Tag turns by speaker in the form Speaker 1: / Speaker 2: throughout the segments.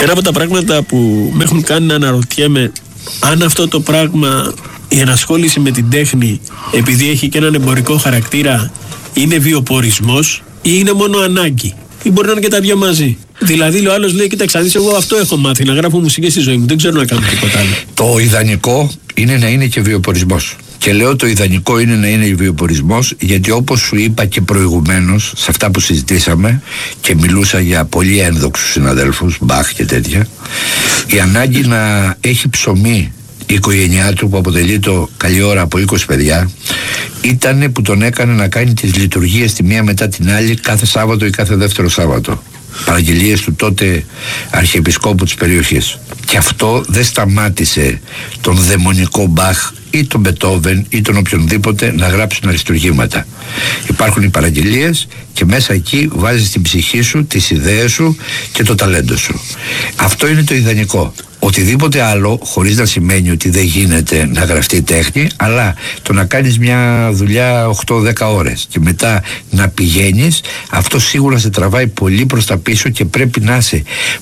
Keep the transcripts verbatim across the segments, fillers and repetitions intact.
Speaker 1: Ένα από τα πράγματα που με έχουν κάνει να αναρωτιέμαι αν αυτό το πράγμα, η ενασχόληση με την τέχνη, επειδή έχει και έναν εμπορικό χαρακτήρα, είναι βιοπορισμός ή είναι μόνο ανάγκη, ή μπορεί να είναι και τα δυο μαζί. Δηλαδή, ο άλλος λέει: κοίταξε, δεις, εγώ αυτό έχω μάθει, να γράφω μουσική στη ζωή μου, δεν ξέρω να κάνω τίποτα άλλο.
Speaker 2: Το ιδανικό είναι να είναι και βιοπορισμός. Και λέω το ιδανικό είναι να είναι βιοπορισμός, γιατί όπως σου είπα και προηγουμένως, σε αυτά που συζητήσαμε και μιλούσα για πολύ ένδοξους συναδέλφους, Μπαχ και τέτοια, η ανάγκη να έχει ψωμί η οικογένειά του, που αποτελεί το καλή ώρα από είκοσι παιδιά, ήταν που τον έκανε να κάνει τις λειτουργίες τη μία μετά την άλλη κάθε Σάββατο ή κάθε δεύτερο Σάββατο. Παραγγελίες του τότε αρχιεπισκόπου της περιοχής. Και αυτό δεν σταμάτησε τον δαιμονικό Μπαχ ή τον Μπετόβεν ή τον οποιονδήποτε να γράψουν αριστουργήματα. Υπάρχουν οι παραγγελίες και μέσα εκεί βάζεις την ψυχή σου, τις ιδέες σου και το ταλέντο σου. Αυτό είναι το ιδανικό. Οτιδήποτε άλλο, χωρίς να σημαίνει ότι δεν γίνεται να γραφτεί τέχνη, αλλά το να κάνεις μια δουλειά οκτώ δέκα ώρες και μετά να πηγαίνεις, αυτό σίγουρα σε τραβάει πολύ προς τα πίσω και πρέπει να είσαι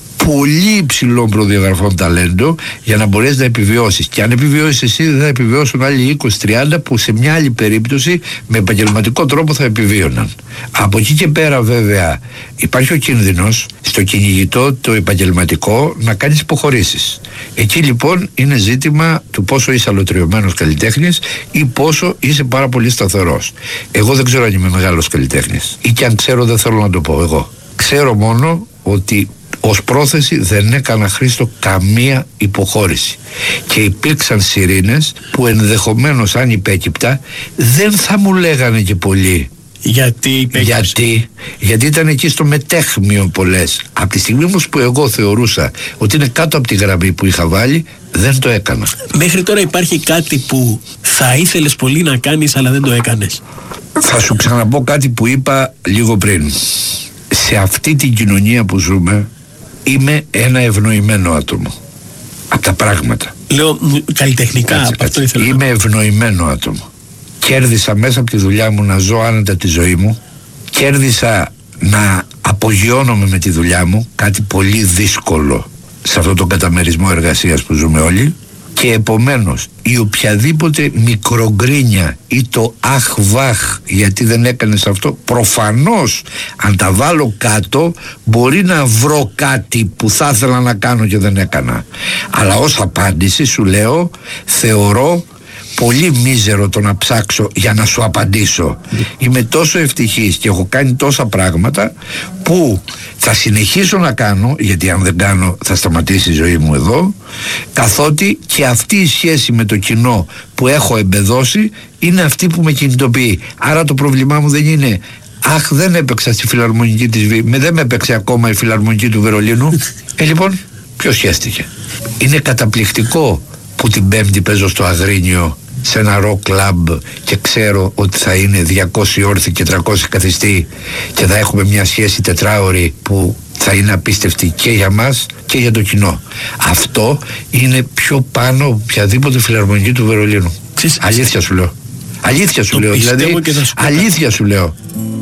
Speaker 2: πολύ υψηλών προδιαγραφών ταλέντο για να μπορέσεις να επιβιώσεις. Και αν επιβιώσεις εσύ, δεν θα επιβιώσουν άλλοι είκοσι τριάντα που σε μια άλλη περίπτωση με επαγγελματικό τρόπο θα επιβίωναν. Από εκεί και πέρα, βέβαια, υπάρχει ο κίνδυνος στο κυνηγητό το επαγγελματικό να κάνεις υποχωρήσεις. Εκεί λοιπόν είναι ζήτημα του πόσο είσαι αλωτριωμένος καλλιτέχνης ή πόσο είσαι πάρα πολύ σταθερός. Εγώ δεν ξέρω αν είμαι μεγάλος καλλιτέχνης, ή και αν ξέρω δεν θέλω να το πω εγώ. Ξέρω μόνο ότι ως πρόθεση δεν έκανα, Χρήστο, καμία υποχώρηση. Και υπήρξαν σιρήνες που ενδεχομένως, αν υπέκυπτα, δεν θα μου λέγανε και πολύ.
Speaker 1: Γιατί
Speaker 2: Γιατί, γιατί ήταν εκεί στο μετέχμιο πολλές. Από τη στιγμή όμως που εγώ θεωρούσα ότι είναι κάτω από τη γραμμή που είχα βάλει, δεν το έκανα.
Speaker 1: Μέχρι τώρα υπάρχει κάτι που θα ήθελες πολύ να κάνεις αλλά δεν το έκανες?
Speaker 2: Θα σου ξαναπώ κάτι που είπα λίγο πριν. Σε αυτή την κοινωνία που ζούμε είμαι ένα ευνοημένο άτομο. Από τα πράγματα.
Speaker 1: Λέω καλλιτεχνικά,
Speaker 2: κάτσε,
Speaker 1: από αυτό
Speaker 2: κάτσε.
Speaker 1: ήθελα.
Speaker 2: Είμαι ευνοημένο άτομο. Κέρδισα μέσα από τη δουλειά μου να ζω άνετα τη ζωή μου. Κέρδισα να απογειώνομαι με τη δουλειά μου, κάτι πολύ δύσκολο σε αυτό το καταμερισμό εργασίας που ζούμε όλοι. Και επομένως η οποιαδήποτε μικρογκρίνια ή το αχ βαχ γιατί δεν έκανες αυτό, προφανώς αν τα βάλω κάτω μπορεί να βρω κάτι που θα ήθελα να κάνω και δεν έκανα. Αλλά ως απάντηση σου λέω, θεωρώ πολύ μίζερο το να ψάξω για να σου απαντήσω. Είμαι τόσο ευτυχής και έχω κάνει τόσα πράγματα που θα συνεχίσω να κάνω, γιατί αν δεν κάνω θα σταματήσει η ζωή μου εδώ, καθότι και αυτή η σχέση με το κοινό που έχω εμπεδώσει είναι αυτή που με κινητοποιεί. Άρα το πρόβλημά μου δεν είναι αχ, δεν έπαιξα στη φιλαρμονική της Β, με δεν με έπαιξε ακόμα η φιλαρμονική του Βερολίνου. Ε λοιπόν, ποιος σχέστηκε? Είναι καταπληκτικό που την Πέμπτη παίζω στο Αγρίνιο σε ένα rock club και ξέρω ότι θα είναι διακόσιοι όρθιοι και τριακόσιοι καθιστοί και θα έχουμε μια σχέση τετράωρη που θα είναι απίστευτη και για μας και για το κοινό. Αυτό είναι πιο πάνω από οποιαδήποτε φιλαρμονική του Βερολίνου. Αλήθεια σου λέω. Αλήθεια σου λέω. Δηλαδή, αλήθεια σου λέω.